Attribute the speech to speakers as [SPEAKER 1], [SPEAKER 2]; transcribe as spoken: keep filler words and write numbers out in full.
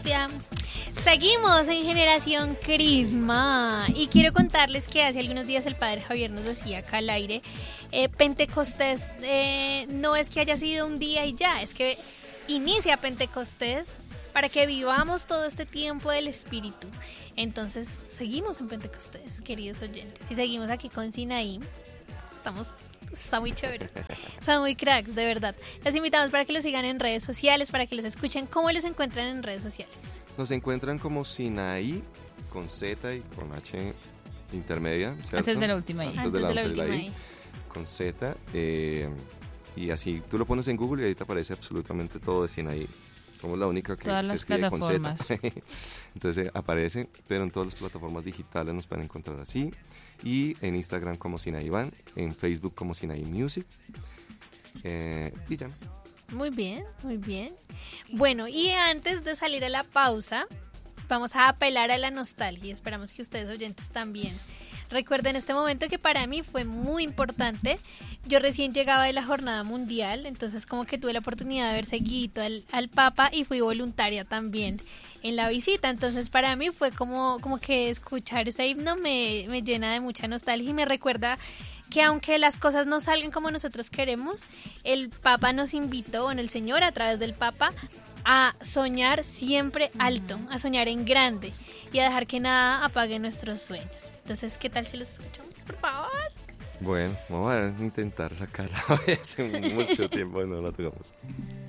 [SPEAKER 1] Sebastián. Seguimos en Generación Crisma y quiero contarles que hace algunos días el padre Javier nos decía acá al aire, eh, Pentecostés eh, no es que haya sido un día y ya, es que inicia Pentecostés para que vivamos todo este tiempo del Espíritu. Entonces seguimos en Pentecostés, queridos oyentes, y seguimos aquí con Sinaí. Estamos... Está muy chévere. Son muy cracks, de verdad. Los invitamos para que los sigan en redes sociales, para que los escuchen. ¿Cómo los encuentran en redes sociales?
[SPEAKER 2] Nos encuentran como Sinaí, con Z y con H intermedia, ¿cierto?
[SPEAKER 3] Antes de la última I.
[SPEAKER 1] Antes de la, de la última I.
[SPEAKER 2] Con Z. Eh, y así, tú lo pones en Google y ahí te aparece absolutamente todo de Sinaí. Somos la única que
[SPEAKER 3] todas
[SPEAKER 2] se
[SPEAKER 3] las
[SPEAKER 2] escribe con
[SPEAKER 3] plataformas.
[SPEAKER 2] Z. Entonces aparece, pero en todas las plataformas digitales nos pueden encontrar así. Y en Instagram como Sinaí Van, en Facebook como Sinaí Music. Eh, y ya.
[SPEAKER 1] Muy bien, muy bien. Bueno, y antes de salir a la pausa, vamos a apelar a la nostalgia. Esperamos que ustedes oyentes también recuerden este momento que para mí fue muy importante. Yo recién llegaba de la jornada mundial, entonces como que tuve la oportunidad de haber seguido al, al Papa y fui voluntaria también en la visita. Entonces para mí fue como, como que escuchar ese himno me, me llena de mucha nostalgia y me recuerda que aunque las cosas no salgan como nosotros queremos, el Papa nos invitó, bueno, el Señor a través del Papa, a soñar siempre alto, a soñar en grande y a dejar que nada apague nuestros sueños. Entonces, ¿qué tal si los escuchamos, por favor?
[SPEAKER 2] Bueno, vamos a intentar sacarla. Hace mucho tiempo no la tocamos.